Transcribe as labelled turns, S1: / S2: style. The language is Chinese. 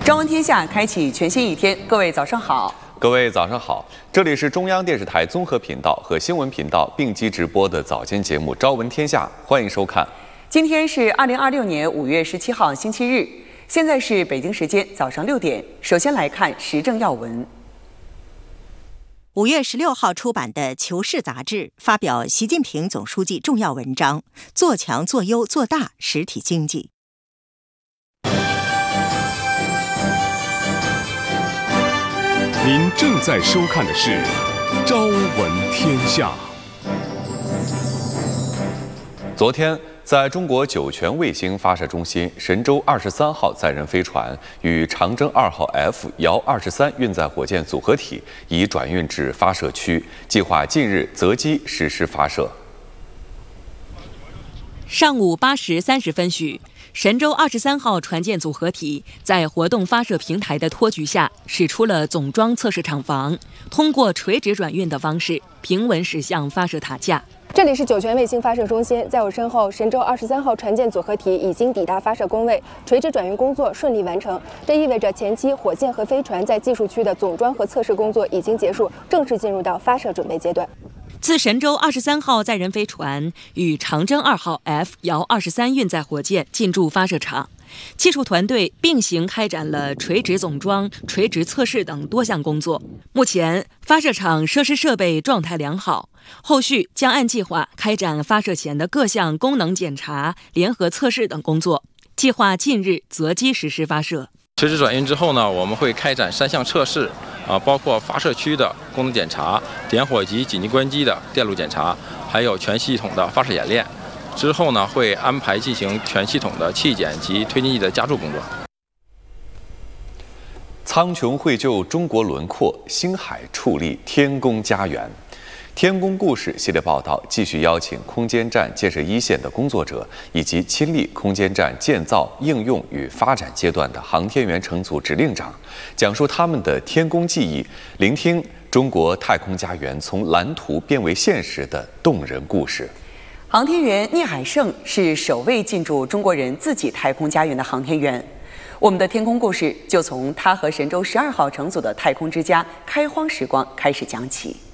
S1: 朝闻天下，开启全新一天。各位早上好，
S2: 各位早上好，这里是中央电视台综合频道和新闻频道并机直播的早间节目《朝闻天下》，欢迎收看。
S1: 今天是2026年5月17号，星期日，现在是北京时间早上6点。首先来看时政要闻。
S3: 5月16号出版的《求是》杂志发表习近平总书记重要文章：做强、做优、做大实体经济。
S4: 您正在收看的是《朝闻天下》。
S2: 昨天，在中国酒泉卫星发射中心神舟23号载人飞船与长征2号 F-23运载火箭组合体已转运至发射区，计划近日择机实施发射。
S5: 上午8时30分许，神舟23号船舰组合体在活动发射平台的托举下，驶出了总装测试场房，通过垂直转运的方式平稳驶向发射塔架。
S6: 这里是酒泉卫星发射中心，在我身后，神舟23号船舰组合体已经抵达发射工位，垂直转运工作顺利完成。这意味着前期火箭和飞船在技术区的总装和测试工作已经结束，正式进入到发射准备阶段。
S5: 自神舟23号载人飞船与长征2号 F-23运载火箭进驻发射场，技术团队并行开展了垂直总装、垂直测试等多项工作。目前，发射场设施设备状态良好，后续将按计划开展发射前的各项功能检查、联合测试等工作，计划近日择机实施发射。
S7: 垂直转运之后呢，我们会开展3项测试，包括发射区的功能检查、点火及紧急关机的电路检查，还有全系统的发射演练。之后呢，会安排进行全系统的气检及推进剂的加注工作。
S2: 苍穹绘就中国轮廓，星海矗立天宫家园。天宫故事系列报道继续邀请空间站建设一线的工作者，以及亲历空间站建造、应用与发展阶段的航天员乘组指令长，讲述他们的天宫记忆，聆听中国太空家园从蓝图变为现实的动人故事。
S1: 航天员聂海胜是首位进驻中国人自己太空家园的航天员。我们的天宫故事就从他和神舟12号乘组的太空之家开荒时光开始讲起。